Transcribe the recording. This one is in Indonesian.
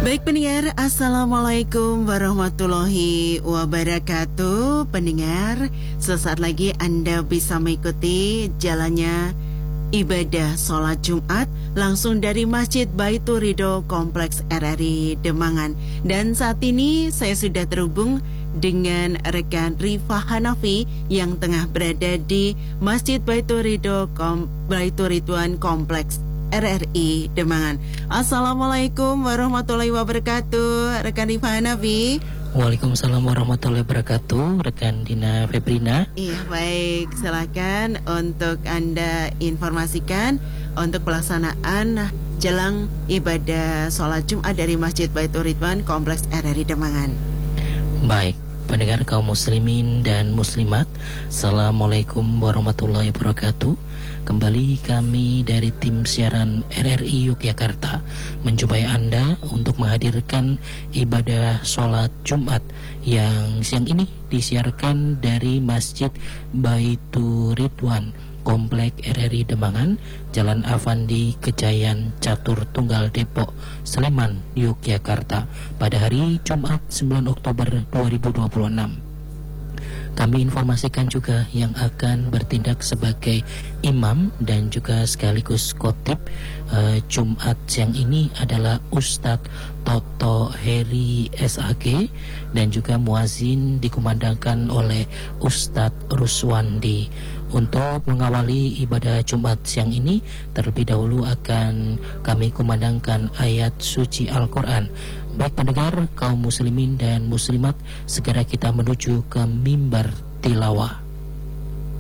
Baik pendengar, Assalamualaikum warahmatullahi wabarakatuh. Pendengar, sesaat lagi Anda bisa mengikuti jalannya ibadah sholat Jumat langsung dari Masjid Baitur Ridho Kompleks RRI Demangan. Dan saat ini saya sudah terhubung dengan rekan Rifa Hanafi yang tengah berada di Masjid Baitur Ridwan Kompleks RRI Demangan. Assalamualaikum warahmatullahi wabarakatuh, rekan Rifa Hanafi. Waalaikumsalam warahmatullahi wabarakatuh, rekan Dina Febrina. Iya, baik, silakan untuk Anda informasikan untuk pelaksanaan jelang ibadah sholat Jumat dari Masjid Baitur Ridwan Kompleks RRI Demangan. Baik, pendengar kaum muslimin dan muslimat, Assalamualaikum warahmatullahi wabarakatuh. Kembali kami dari tim siaran RRI Yogyakarta menjumpai Anda untuk menghadirkan ibadah sholat Jumat yang siang ini disiarkan dari Masjid Baitur Ridwan Komplek RRI Demangan, Jalan Avandi Kejayan Catur Tunggal Depok, Sleman, Yogyakarta pada hari Jumat 9 Oktober 2026. Kami informasikan juga yang akan bertindak sebagai imam dan juga sekaligus khotib Jumat siang ini adalah Ustadz Toto Heri SAG, dan juga muazin dikumandangkan oleh Ustadz Ruswandi. Untuk mengawali ibadah Jumat siang ini, terlebih dahulu akan kami kumandangkan ayat suci Al-Quran. Baik pendengar kaum muslimin dan muslimat, segera kita menuju ke mimbar tilawah.